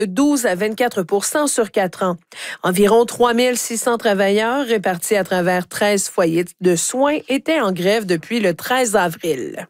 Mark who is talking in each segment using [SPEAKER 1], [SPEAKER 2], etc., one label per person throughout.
[SPEAKER 1] de 12 à 24 % sur 4 ans. Environ 3 600 travailleurs répartis à travers 13 foyers de soins étaient en grève depuis le 13 avril.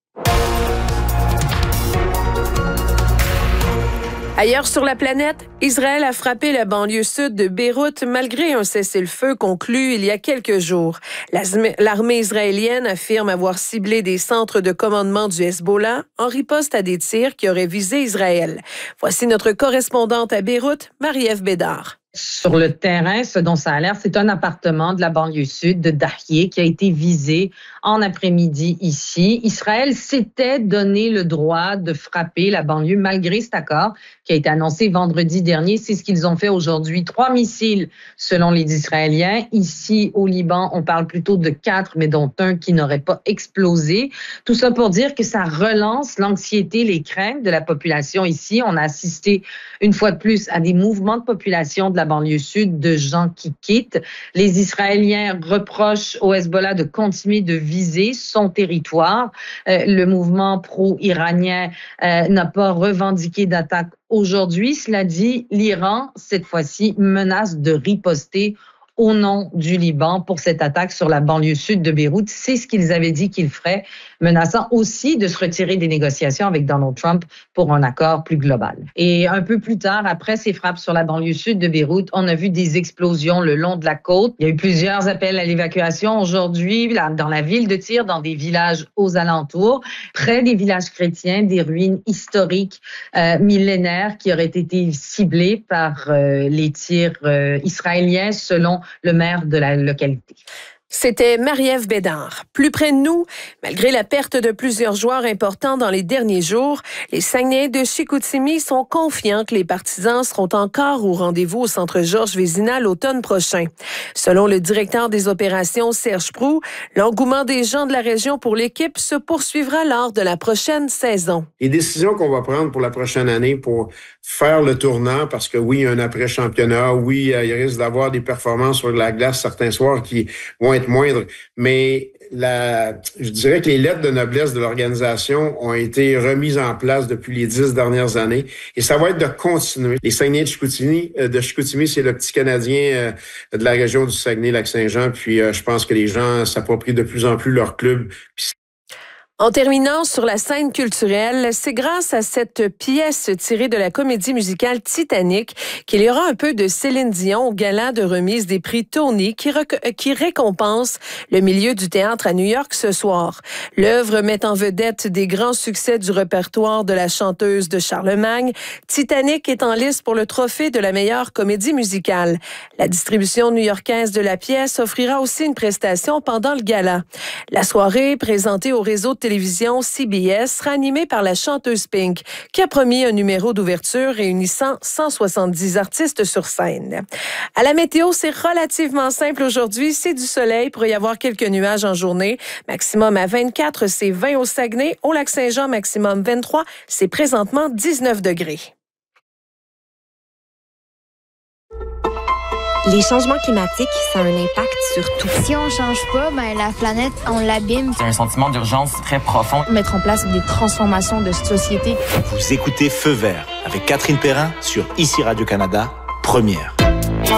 [SPEAKER 1] Ailleurs sur la planète, Israël a frappé la banlieue sud de Beyrouth malgré un cessez-le-feu conclu il y a quelques jours. L'armée israélienne affirme avoir ciblé des centres de commandement du Hezbollah en riposte à des tirs qui auraient visé Israël. Voici notre correspondante à Beyrouth, Marie-Ève Bédard.
[SPEAKER 2] Sur le terrain, ce dont ça a l'air, c'est un appartement de la banlieue sud de Dahieh qui a été visé en après-midi ici. Israël s'était donné le droit de frapper la banlieue malgré cet accord qui a été annoncé vendredi dernier. C'est ce qu'ils ont fait aujourd'hui. 3 missiles selon les Israéliens. Ici, au Liban, on parle plutôt de 4, mais dont un qui n'aurait pas explosé. Tout ça pour dire que ça relance l'anxiété, les craintes de la population ici. On a assisté une fois de plus à des mouvements de population de la banlieue sud, de gens qui quittent. Les Israéliens reprochent au Hezbollah de continuer de viser son territoire. Le mouvement pro-iranien n'a pas revendiqué d'attaque aujourd'hui. Cela dit, l'Iran, cette fois-ci, menace de riposter au nom du Liban pour cette attaque sur la banlieue sud de Beyrouth. C'est ce qu'ils avaient dit qu'ils feraient, menaçant aussi de se retirer des négociations avec Donald Trump pour un accord plus global. Et un peu plus tard, après ces frappes sur la banlieue sud de Beyrouth, on a vu des explosions le long de la côte. Il y a eu plusieurs appels à l'évacuation aujourd'hui dans la ville de Tyr, dans des villages aux alentours, près des villages chrétiens, des ruines historiques millénaires qui auraient été ciblées par les tirs israéliens selon le maire de la localité.
[SPEAKER 1] C'était Marie-Ève Bédard. Plus près de nous, malgré la perte de plusieurs joueurs importants dans les derniers jours, les Saguenayens de Chicoutimi sont confiants que les partisans seront encore au rendez-vous au Centre Georges Vézina l'automne prochain. Selon le directeur des opérations, Serge Proulx, l'engouement des gens de la région pour l'équipe se poursuivra lors de la prochaine saison.
[SPEAKER 3] Les décisions qu'on va prendre pour la prochaine année pour faire le tournant, parce que oui, il y a un après-championnat, oui, il risque d'avoir des performances sur la glace certains soirs qui vont être moindres, mais je dirais que les lettres de noblesse de l'organisation ont été remises en place depuis les 10 dernières années et ça va être de continuer. Les Saguenayens de Chicoutimi, c'est le petit Canadien de la région du Saguenay-Lac-Saint-Jean, puis je pense que les gens s'approprient de plus en plus leur club.
[SPEAKER 1] En terminant sur la scène culturelle, c'est grâce à cette pièce tirée de la comédie musicale Titanic qu'il y aura un peu de Céline Dion au gala de remise des prix Tony qui récompense le milieu du théâtre à New York ce soir. L'œuvre met en vedette des grands succès du répertoire de la chanteuse de Charlemagne. Titanic est en lice pour le trophée de la meilleure comédie musicale. La distribution new-yorkaise de la pièce offrira aussi une prestation pendant le gala. La soirée, présentée au réseau de télévision CBS, sera animée par la chanteuse Pink, qui a promis un numéro d'ouverture réunissant 170 artistes sur scène. À la météo, c'est relativement simple aujourd'hui. C'est du soleil, il pourrait y avoir quelques nuages en journée. Maximum à 24, c'est 20 au Saguenay. Au Lac-Saint-Jean, maximum 23, c'est présentement 19 degrés.
[SPEAKER 4] Les changements climatiques, ça a un impact sur tout.
[SPEAKER 5] Si on change pas, la planète, on l'abîme.
[SPEAKER 6] C'est un sentiment d'urgence très profond.
[SPEAKER 5] Mettre en place des transformations de société.
[SPEAKER 7] Vous écoutez Feu vert avec Catherine Perrin sur ICI Radio-Canada, première.